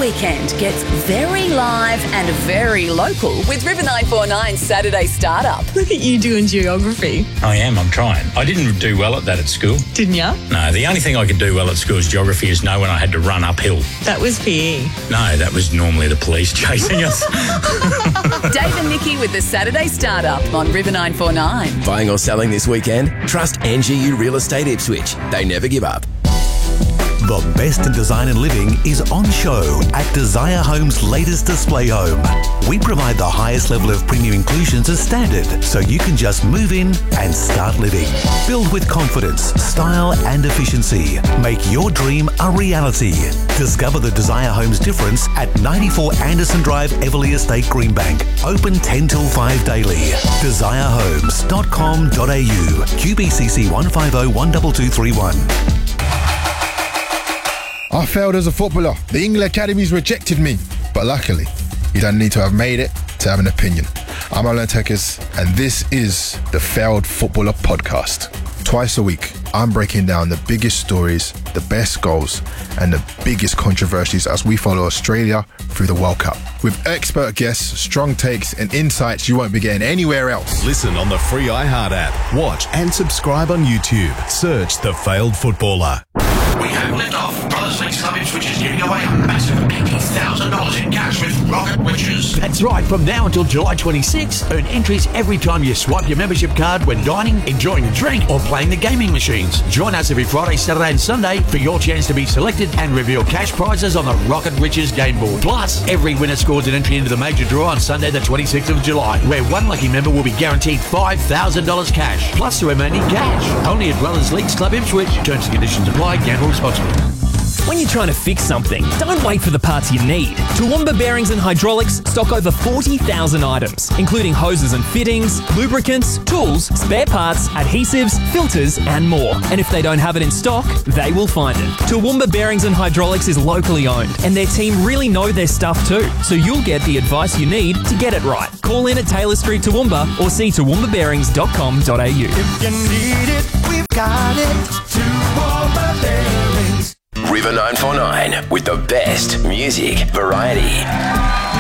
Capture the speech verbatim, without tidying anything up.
weekend gets very live and very local with River nine four nine Saturday Startup. Look at you doing geography. I am, I'm trying. I didn't do well at that at school. Didn't ya? No, the only thing I could do well at school is geography is know when I had to run uphill. That was P E. No, that was normally the police chasing us. Dave and Nikki with the Saturday Startup on River nine four nine. Buying or selling this weekend? Trust N G U Real Estate Ipswich. They never give up. The best in design and living is on show at Desire Home's latest display home. We provide the highest level of premium inclusions as standard, so you can just move in and start living. Build with confidence, style and efficiency. Make your dream a reality. Discover the Desire Home's difference at ninety-four Anderson Drive, Everleigh Estate, Greenbank. Open ten till five daily. desire homes dot com dot a u. Q B C C one five zero one two two three one. I failed as a footballer. The England Academies rejected me. But luckily, you don't need to have made it to have an opinion. I'm Alan Tekes, and this is the Failed Footballer Podcast. Twice a week, I'm breaking down the biggest stories, the best goals, and the biggest controversies as we follow Australia through the World Cup. With expert guests, strong takes, and insights you won't be getting anywhere else. Listen on the free iHeart app. Watch and subscribe on YouTube. Search The Failed Footballer. We have liftoff. Brothers Links Club Ipswich is giving away a massive eighty thousand dollars in cash with Rocket Witches. That's right. From now until July twenty-sixth, earn entries every time you swipe your membership card when dining, enjoying a drink, or playing the gaming machines. Join us every Friday, Saturday and Sunday for your chance to be selected and reveal cash prizes on the Rocket Witches game board. Plus, every winner scores an entry into the major draw on Sunday the twenty-sixth of July, where one lucky member will be guaranteed five thousand dollars cash, plus the remaining cash. Only at Brothers Links Club Ipswich. Terms and conditions apply. Gamble responsibly. When you're trying to fix something, don't wait for the parts you need. Toowoomba Bearings and Hydraulics stock over forty thousand items, including hoses and fittings, lubricants, tools, spare parts, adhesives, filters, and more. And if they don't have it in stock, they will find it. Toowoomba Bearings and Hydraulics is locally owned, and their team really know their stuff too, so you'll get the advice you need to get it right. Call in at Taylor Street Toowoomba or see toowoomba bearings dot com dot a u. If you need it, we've got it. Toowoomba Bearings. River nine four nine with the best music variety.